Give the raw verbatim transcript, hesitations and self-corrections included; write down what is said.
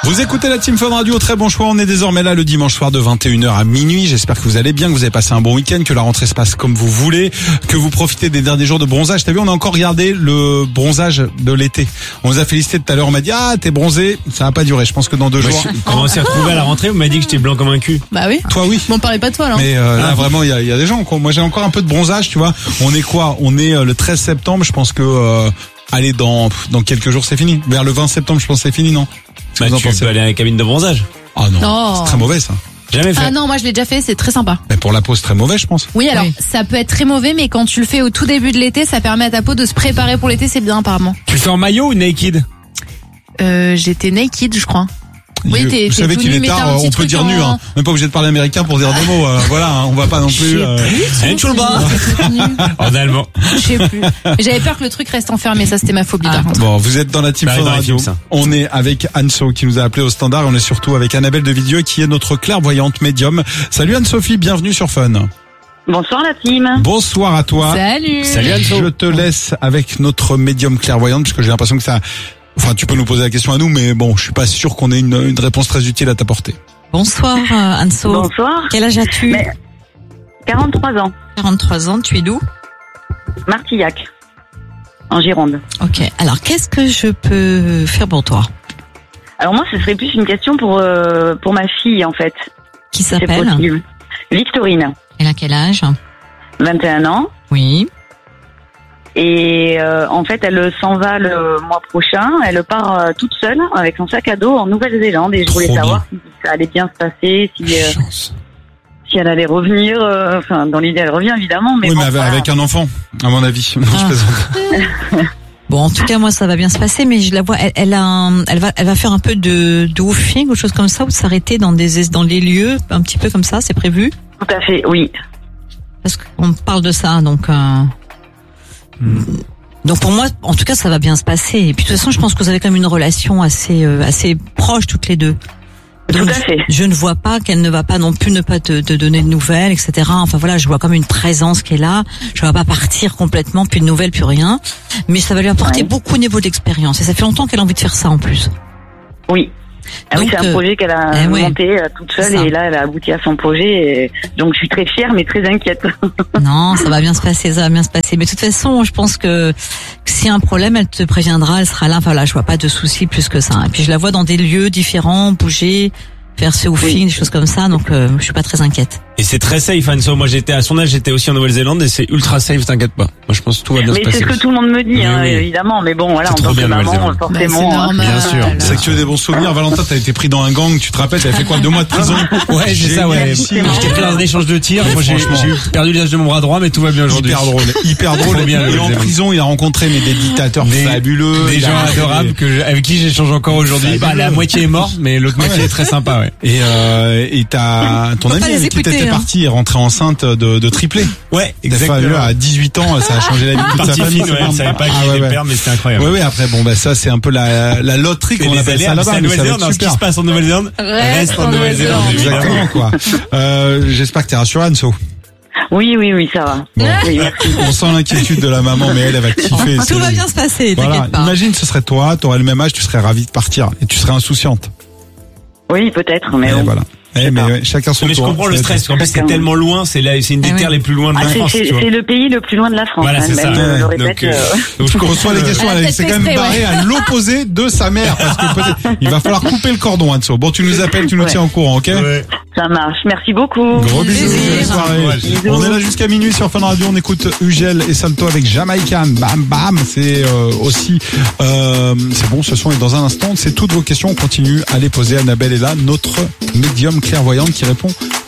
Vous écoutez la Team Fun Radio, très bon choix. On est désormais là le dimanche soir de vingt et une heures à minuit. J'espère que vous allez bien, que vous avez passé un bon week-end, que la rentrée se passe comme vous voulez, que vous profitez des derniers jours de bronzage. T'as vu, on a encore regardé le bronzage de l'été. On vous a félicité tout à l'heure, on m'a dit ah t'es bronzé, ça va pas durer. Je pense que dans deux Moi, jours. je- Comment on s'est retrouvé à la rentrée? Vous m'avez dit que j'étais blanc comme un cul. Bah oui. Toi oui. Bon, parlez pas de toi là. Mais euh, là vraiment il y a, il y a des gens quoi. Moi j'ai encore un peu de bronzage, tu vois. On est quoi? On est euh, le treize septembre. Je pense que euh, allez dans dans quelques jours c'est fini. Vers le vingt septembre je pense que c'est fini, non? Bah, Vous en tu pensez? peux aller à la cabine de bronzage. Ah non, Non. c'est très mauvais ça. Jamais fait. Ah non, moi je l'ai déjà fait, c'est très sympa. Mais pour la peau c'est très mauvais je pense. Oui, alors Oui. ça peut être très mauvais, mais quand tu le fais au tout début de l'été, ça permet à ta peau de se préparer pour l'été, c'est bien apparemment. Tu le fais en maillot ou naked? Euh, j'étais naked, je crois. Oui, Je- t'es- vous t'es savez tout qu'il nu, est mais t'as tard, un on petit peut truc dire nu, en- hein. Même pas obligé de parler américain pour dire des mots. euh, voilà, hein, on va pas non plus. euh, Hein, tu le bas? En allemand. Je sais plus. Mais j'avais peur que le truc reste enfermé, ça c'était ma phobie par contre. Bon, vous êtes dans la Team Bah, Fun dans la Radio. team, ça. On est avec Anso qui nous a appelé au standard. On est surtout avec Annabelle de Vidieu qui est notre clairvoyante médium. Salut Anne-Sophie, bienvenue sur Fun. Bonsoir la team. Bonsoir à toi. Salut. Salut Anso. Je te laisse avec notre médium clairvoyante parce que j'ai l'impression que ça. Enfin, tu peux nous poser la question à nous, mais bon, je suis pas sûr qu'on ait une, une réponse très utile à t'apporter. Bonsoir euh, Anso. Bonsoir. Quel âge as-tu? Mais- quarante-trois ans. quarante-trois ans, tu es d'où? Martillac. En Gironde. Ok, alors qu'est-ce que je peux faire pour toi? Alors moi, ce serait plus une question pour euh, pour ma fille en fait. Qui C'est s'appelle? possible. Victorine, Elle a quel âge? vingt et un ans. Oui. Et euh, en fait, elle s'en va le mois prochain. Elle part euh, toute seule avec son sac à dos en Nouvelle-Zélande. Et je Trop voulais bien. savoir si ça allait bien se passer, si euh, Chance. si elle allait revenir. euh, Enfin, dans l'idée, elle revient évidemment. Mais oui, bon, mais avec, voilà. avec un enfant, à mon avis. Non, je Ah. plaisante. Bon, en tout cas, moi, ça va bien se passer, mais je la vois, elle, elle a, un- elle va, elle va faire un peu de, de woofing ou chose comme ça, ou de s'arrêter dans des, dans les lieux, un petit peu comme ça, c'est prévu? Tout à fait, oui. Parce qu'on parle de ça, donc. Euh... Donc pour moi, en tout cas, ça va bien se passer. Et puis de toute façon, je pense que vous avez quand même une relation assez, euh, assez proche toutes les deux. Donc, Tout à fait. je ne vois pas qu'elle ne va pas non plus ne pas te, te donner de nouvelles, et cetera. Enfin voilà, je vois comme une présence qui est là. Je ne vais pas partir complètement, plus de nouvelles, plus rien. Mais ça va lui apporter Ouais. beaucoup au niveau d'expérience. Et ça fait longtemps qu'elle a envie de faire ça en plus. Oui. Ah oui, Donc, c'est un euh, projet qu'elle a eh ouais. monté euh, toute seule C'est ça. et là, elle a abouti à son projet. Et donc, je suis très fière, mais très inquiète. Non, ça va bien se passer, ça va bien se passer. Mais de toute façon, je pense que, que s'il y a un problème, elle te préviendra, elle sera là. Voilà, je vois pas de soucis plus que ça. Et puis je la vois dans des lieux différents, bouger, faire ce woofing, Oui. des choses comme ça. Donc euh, je suis pas très inquiète. Et c'est très safe, Anso. Moi, j'étais à son âge, j'étais aussi en Nouvelle-Zélande et c'est ultra safe, t'inquiète pas. Moi, je pense que tout va bien Mais se c'est passer. ce que tout le monde me dit, Oui, hein, oui. évidemment. Mais bon, voilà, C'est en trop tant que bien, maman, Nouvelle-Zélande. Bah, forcément. c'est hein. normal. Bien sûr. C'est que tu as des bons souvenirs. Valentin, t'as été pris dans un gang, tu te rappelles, t'avais fait quoi, deux mois de prison? Ouais, c'est ça, ouais. Génialissime. J'étais pris dans un échange de tir. Mais Moi, j'ai franchement. j'ai perdu l'usage de mon bras droit, mais tout va bien aujourd'hui. Hyper drôle, hyper drôle. Trop bien, et en Nouvelle-Zélande. prison, il a rencontré mais des dictateurs Des- fabuleux. Des Il a gens rencontré adorables des- que je- avec qui j'échange encore aujourd'hui. Bah, la moitié est morte, mais l'autre moitié Ouais. est très sympa, ouais. Et euh, et t'as ton Faut pas ami les avec qui écouter, t'étais hein. parti est rentré enceinte de, de triplé. Ouais, Des fabuleux, à dix-huit ans, ça a changé la vie de toute sa Partie famille. fine, ouais, on savait pas qui Ah, était ouais, le ouais. père, mais c'était incroyable. Ouais, ouais, après, bon, bah, ça, c'est un peu la, la loterie, C'est qu'on les appelle ça aléas, là-bas, c'est mais ça va Nouvelle-Zélande, être hein, ce qui super. se passe en Nouvelle-Zélande. Reste en en Nouvelle-Zélande, Nouvelle-Zélande. évidemment. Exactement, quoi. Euh, j'espère que t'es rassuré, Anso. Oui, oui, oui, ça va. Bon. Oui, merci. On sent l'inquiétude de la maman, mais elle, elle va kiffer. Tout c'est- va bien se passer, Voilà. t'inquiète pas. Imagine, ce serait toi, t'aurais le même âge, tu serais ravi de partir, et tu serais insouciante. Oui, peut-être, mais Et bon. voilà. Eh, mais pas. ouais, chacun son Mais je tour. comprends le C'est- stress, parce qu'en plus c'est Chacun. tellement loin, c'est là, c'est une des Ah oui. terres les plus loin de Ah, la c'est- France, c'est tu vois. c'est le pays le plus loin de la France. Voilà, hein, c'est ça. même, je le Ouais. répète. Donc, euh, euh, Donc je reçois les questions, Elle a elle peut-être s'est fait quand même exprès, barrée à l'opposé de sa mère, parce que peut-être, il va falloir couper le cordon, Anso. Bon, tu nous appelles, tu nous Ouais. tiens au courant, ok? Ouais. Ça marche. Merci beaucoup. Gros bisous, Plaisir. belle soirée. Ouais, bisous. On est là jusqu'à minuit sur Fun Radio, on écoute Ugel et Salto avec Jamaican. Bam bam, c'est euh, aussi euh, c'est bon ce son est dans un instant, c'est toutes vos questions, on continue à les poser. Annabelle est là, notre médium clairvoyante qui répond